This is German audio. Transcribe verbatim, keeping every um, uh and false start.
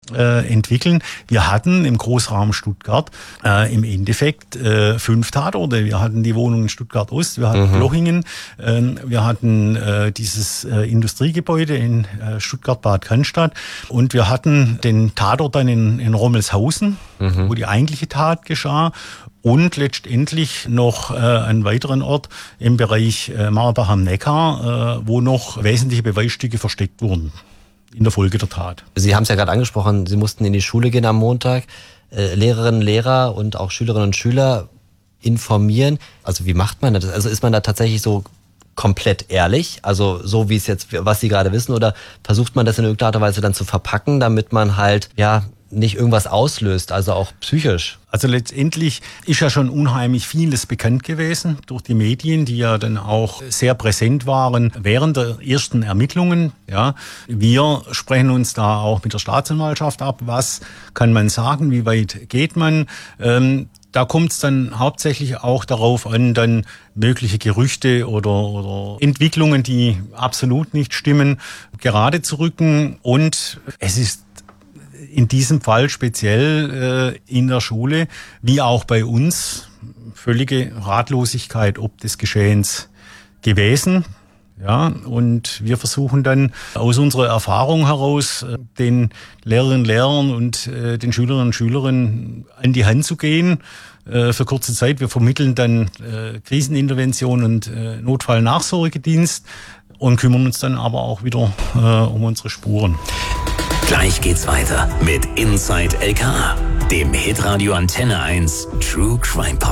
äh, entwickeln. Wir hatten im Großraum Stuttgart äh, im Endeffekt äh, fünf Tatorte. Wir hatten die Wohnung in Stuttgart Ost, wir hatten mhm. Blochingen, äh, wir hatten äh, dieses äh, Industriegebäude in äh, Stuttgart-Bad Cannstatt und wir hatten den Tatort dann in, in Rommelshausen, mhm. wo die eigentliche Tat geschah. Und letztendlich noch äh, einen weiteren Ort im Bereich äh, Marbach am Neckar, äh, wo noch wesentliche Beweisstücke versteckt wurden in der Folge der Tat. Sie haben es ja gerade angesprochen, Sie mussten in die Schule gehen am Montag, äh, Lehrerinnen, Lehrer und auch Schülerinnen und Schüler informieren. Also wie macht man das? Also ist man da tatsächlich so komplett ehrlich? Also so wie es jetzt, was Sie gerade wissen, oder versucht man das in irgendeiner Art und Weise dann zu verpacken, damit man halt, ja, nicht irgendwas auslöst, also auch psychisch? Also letztendlich ist ja schon unheimlich vieles bekannt gewesen durch die Medien, die ja dann auch sehr präsent waren während der ersten Ermittlungen. Ja, wir sprechen uns da auch mit der Staatsanwaltschaft ab. Was kann man sagen? Wie weit geht man? Ähm, Da kommt es dann hauptsächlich auch darauf an, dann mögliche Gerüchte oder, oder Entwicklungen, die absolut nicht stimmen, gerade zu rücken. Und es ist in diesem Fall speziell äh, in der Schule, wie auch bei uns, völlige Ratlosigkeit ob des Geschehens gewesen. Ja, und wir versuchen dann aus unserer Erfahrung heraus den Lehrerinnen und Lehrern und äh, den Schülerinnen und Schülern an die Hand zu gehen äh, für kurze Zeit. Wir vermitteln dann äh, Krisenintervention und äh, Notfallnachsorgedienst und kümmern uns dann aber auch wieder äh, um unsere Spuren. Gleich geht's weiter mit Inside L K A, dem Hitradio Antenne eins True Crime Podcast.